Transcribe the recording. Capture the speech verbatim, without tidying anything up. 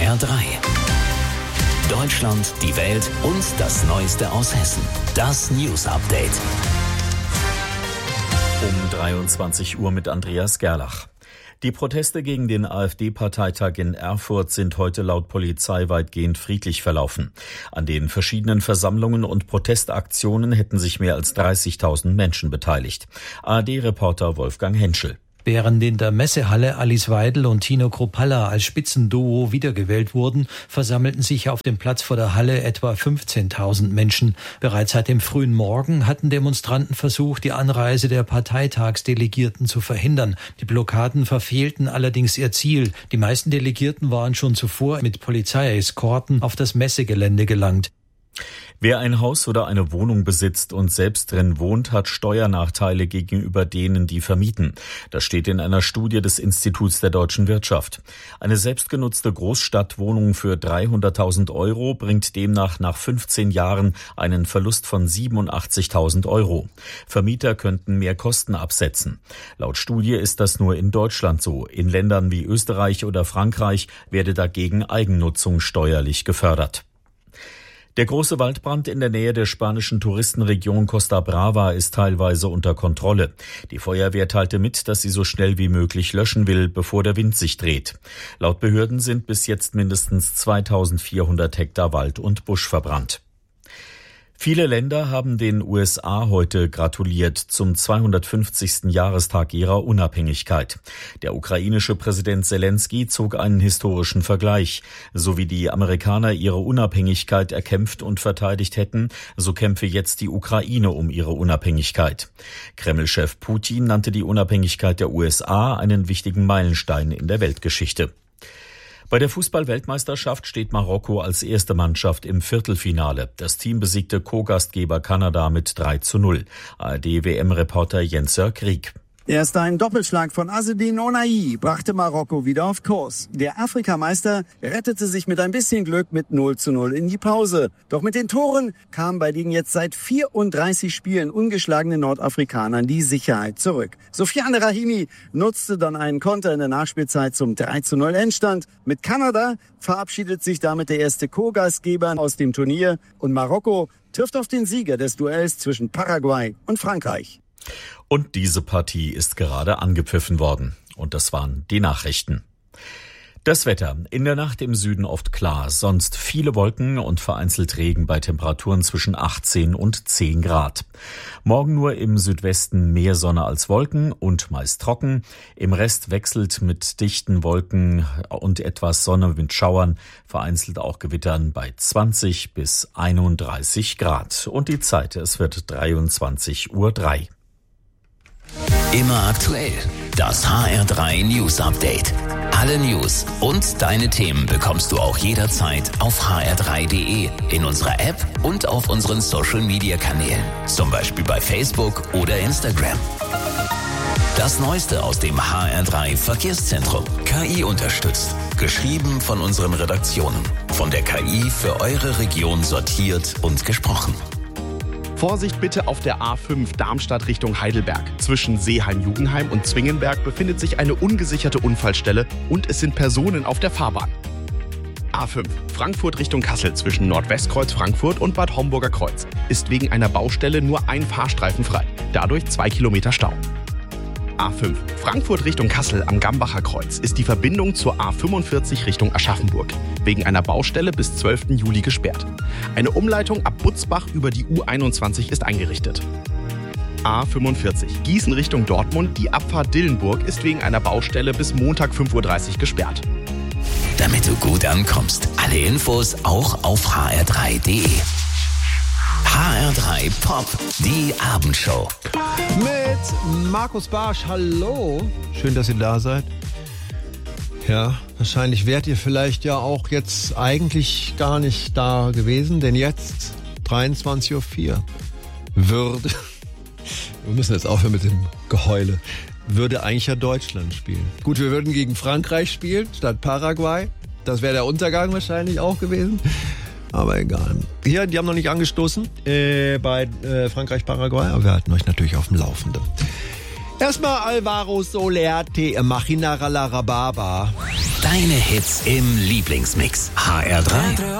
R drei. Deutschland, die Welt und das Neueste aus Hessen. Das News Update. Um dreiundzwanzig Uhr mit Andreas Gerlach. Die Proteste gegen den AfD-Parteitag in Erfurt sind heute laut Polizei weitgehend friedlich verlaufen. An den verschiedenen Versammlungen und Protestaktionen hätten sich mehr als dreißigtausend Menschen beteiligt. A R D-Reporter Wolfgang Henschel. Während in der Messehalle Alice Weidel und Tino Kruppalla als Spitzenduo wiedergewählt wurden, versammelten sich auf dem Platz vor der Halle etwa fünfzehntausend Menschen. Bereits seit dem frühen Morgen hatten Demonstranten versucht, die Anreise der Parteitagsdelegierten zu verhindern. Die Blockaden verfehlten allerdings ihr Ziel. Die meisten Delegierten waren schon zuvor mit Polizeieskorten auf das Messegelände gelangt. Wer ein Haus oder eine Wohnung besitzt und selbst drin wohnt, hat Steuernachteile gegenüber denen, die vermieten. Das steht in einer Studie des Instituts der deutschen Wirtschaft. Eine selbstgenutzte Großstadtwohnung für dreihunderttausend Euro bringt demnach nach fünfzehn Jahren einen Verlust von siebenundachtzigtausend Euro. Vermieter könnten mehr Kosten absetzen. Laut Studie ist das nur in Deutschland so. In Ländern wie Österreich oder Frankreich werde dagegen Eigennutzung steuerlich gefördert. Der große Waldbrand in der Nähe der spanischen Touristenregion Costa Brava ist teilweise unter Kontrolle. Die Feuerwehr teilte mit, dass sie so schnell wie möglich löschen will, bevor der Wind sich dreht. Laut Behörden sind bis jetzt mindestens zweitausendvierhundert Hektar Wald und Busch verbrannt. Viele Länder haben den U S A heute gratuliert zum zweihundertfünfzigsten Jahrestag ihrer Unabhängigkeit. Der ukrainische Präsident Zelensky zog einen historischen Vergleich. So wie die Amerikaner ihre Unabhängigkeit erkämpft und verteidigt hätten, so kämpfe jetzt die Ukraine um ihre Unabhängigkeit. Kreml-Chef Putin nannte die Unabhängigkeit der U S A einen wichtigen Meilenstein in der Weltgeschichte. Bei der Fußball-Weltmeisterschaft steht Marokko als erste Mannschaft im Viertelfinale. Das Team besiegte Co-Gastgeber Kanada mit drei zu null. A R D-W M-Reporter Jens-Jörg Krieg. Erst ein Doppelschlag von Azzedine Ounahi brachte Marokko wieder auf Kurs. Der Afrikameister rettete sich mit ein bisschen Glück mit null zu null in die Pause. Doch mit den Toren kam bei den jetzt seit vierunddreißig Spielen ungeschlagenen Nordafrikanern die Sicherheit zurück. Sofiane Rahimi nutzte dann einen Konter in der Nachspielzeit zum drei zu null Endstand. Mit Kanada verabschiedet sich damit der erste Co-Gastgeber aus dem Turnier und Marokko trifft auf den Sieger des Duells zwischen Paraguay und Frankreich. Und diese Partie ist gerade angepfiffen worden. Und das waren die Nachrichten. Das Wetter. In der Nacht im Süden oft klar, sonst viele Wolken und vereinzelt Regen bei Temperaturen zwischen achtzehn und zehn Grad. Morgen nur im Südwesten mehr Sonne als Wolken und meist trocken. Im Rest wechselt mit dichten Wolken und etwas Sonne mit Schauern, vereinzelt auch Gewittern bei zwanzig bis einunddreißig Grad. Und die Zeit, es wird dreiundzwanzig Uhr drei. Immer aktuell. Das H R drei News Update. Alle News und deine Themen bekommst du auch jederzeit auf h r drei punkt d e, in unserer App und auf unseren Social Media Kanälen. Zum Beispiel bei Facebook oder Instagram. Das Neueste aus dem H R drei Verkehrszentrum. K I unterstützt. Geschrieben von unseren Redaktionen. Von der K I für eure Region sortiert und gesprochen. Vorsicht bitte auf der A fünf Darmstadt Richtung Heidelberg. Zwischen Seeheim-Jugendheim und Zwingenberg befindet sich eine ungesicherte Unfallstelle und es sind Personen auf der Fahrbahn. A fünf Frankfurt Richtung Kassel zwischen Nordwestkreuz Frankfurt und Bad Homburger Kreuz ist wegen einer Baustelle nur ein Fahrstreifen frei. Dadurch zwei Kilometer Stau. A fünf Frankfurt Richtung Kassel am Gambacher Kreuz ist die Verbindung zur A fünfundvierzig Richtung Aschaffenburg wegen einer Baustelle bis zwölften Juli gesperrt. Eine Umleitung ab Butzbach über die U einundzwanzig ist eingerichtet. A fünfundvierzig Gießen Richtung Dortmund, die Abfahrt Dillenburg ist wegen einer Baustelle bis Montag fünf Uhr dreißig gesperrt. Damit du gut ankommst, alle Infos auch auf h r drei punkt d e. H R drei Pop, die Abendshow. Mit Markus Barsch, hallo. Schön, dass ihr da seid. Ja, wahrscheinlich wärt ihr vielleicht ja auch jetzt eigentlich gar nicht da gewesen, denn jetzt, dreiundzwanzig Uhr vier, würde, wir müssen jetzt aufhören mit dem Geheule, würde eigentlich ja Deutschland spielen. Gut, wir würden gegen Frankreich spielen, statt Paraguay. Das wäre der Untergang wahrscheinlich auch gewesen. Aber egal. Hier, die haben noch nicht angestoßen äh, bei äh, Frankreich-Paraguay, aber wir halten euch natürlich auf dem Laufenden. Erstmal Alvaro Soler, Te Machinarala Rababa. Deine Hits im Lieblingsmix. H R drei.